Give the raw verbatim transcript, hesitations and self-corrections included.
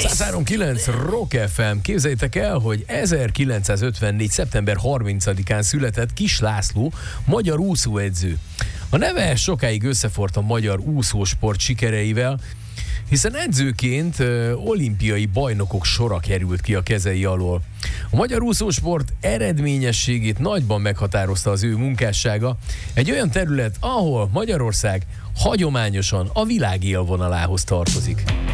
száz három kilenc Rock ef em. Képzeljétek el, hogy ezerkilencszázötvennégy. szeptember harmincadikán született Kiss László, magyar úszóedző. A neve sokáig összefort a magyar úszósport sikereivel, hiszen edzőként ö, olimpiai bajnokok sora került ki a kezei alól. A magyar úszósport eredményességét nagyban meghatározta az ő munkássága, egy olyan terület, ahol Magyarország hagyományosan a világ élvonalához tartozik.